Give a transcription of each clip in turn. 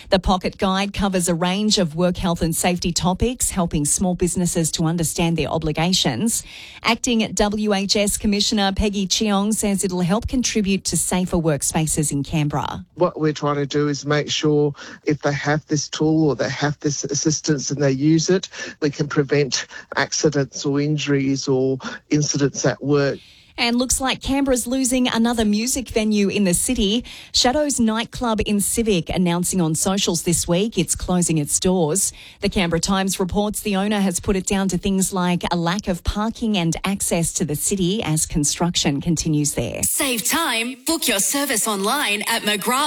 The Pocket Guide covers a range of work health and safety topics, helping small businesses to understand their obligations. Acting WHS Commissioner Peggy Cheong says it'll help contribute to safer workspaces in Canberra. What we're trying to do is make sure if they have this tool or they have this assistance and they use it, we can prevent accidents or injuries or incidents at work. And looks like Canberra's losing another music venue in the city. Shadows nightclub in Civic announcing on socials this week it's closing its doors. The Canberra Times reports the owner has put it down to things like a lack of parking and access to the city as construction continues there. Save time. Book your service online at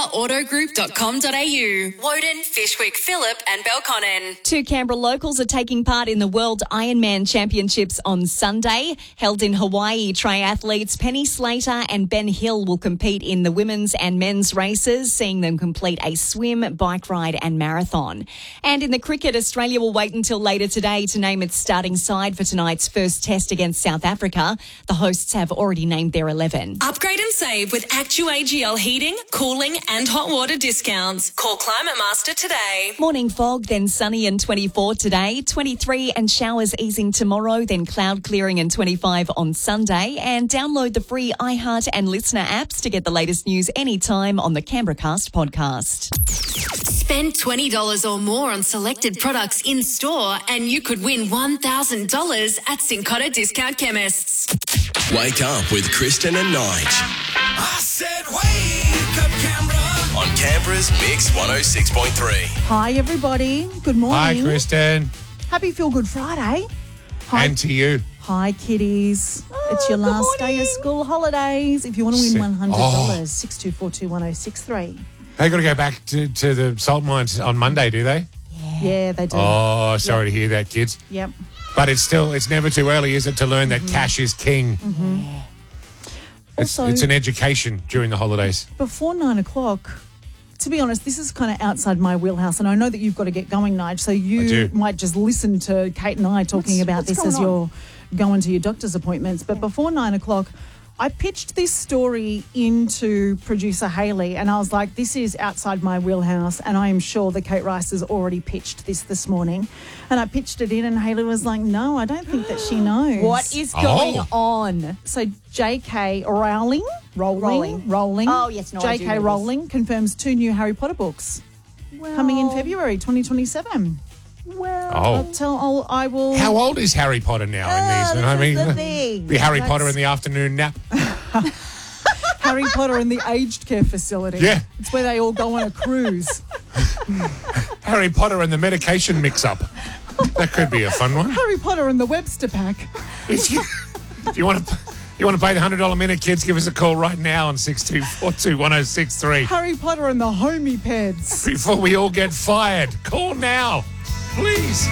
mcgrathautogroup.com.au. Woden, Fishwick, Phillip and Belconnen. 2 Canberra locals are taking part in the World Ironman Championships on Sunday. Held in Hawaii, triathletes Penny Slater and Ben Hill will compete in the women's and men's races, seeing them complete a swim, bike ride and marathon. And in the cricket, Australia will wait until later today to name its starting side for tonight's first test against South Africa. The hosts have already named their 11. Upgrade and save with ActuAGL heating, cooling and hot water discounts. Call Climate Master today. Morning fog, then sunny and 24 today, 23 and showers easing tomorrow, then cloud clearing and 25 on Sunday. And download the free iHeart and Listener apps to get the latest news anytime on the Canberra Cast podcast. Spend $20 or more on selected products in store and you could win $1,000 at Cincotta Discount Chemists. Wake up with Kristen and Nige I said wake up, Canberra. on Canberra's Mix 106.3. Hi, everybody. Good morning. Hi, Kristen. Happy Feel Good Friday. Hi, And to you. hi kiddies. It's your last day of school holidays. If you want to win $100, 62421063. They got to go back to the salt mines on Monday, do they? Yeah, they do. Oh, sorry to hear that, kids. Yep. But it's never too early, is it, to learn that cash is king? Also, It's an education during the holidays. before 9 o'clock, to be honest, this is kind of outside my wheelhouse, and I know that you've got to get going, Nige, so I you do. might just listen to Kate and I talking about this as you're going to your doctor's appointments. But before 9 o'clock, I pitched this story into producer Hayley, and I was like, this is outside my wheelhouse, and I am sure that Kate Rice has already pitched this morning. And I pitched it in, and Hayley was like, no, I don't think that she knows. What is going on? So J.K. Rowling. Oh, yes, no, I do know J.K. this. Rowling confirms 2 new Harry Potter books coming in February 2027. Oh. I will. How old is Harry Potter now in these? this I is mean, the thing. the Harry That's Potter in the afternoon nap. Harry Potter in the aged care facility. Yeah. It's where they all go on a cruise. Harry Potter and the medication mix-up. That could be a fun one. Harry Potter in the Webster pack. If you want to pay the $100 minute, kids, give us a call right now on 62421063. Harry Potter and the homie peds. Before we all get fired. Call now, please.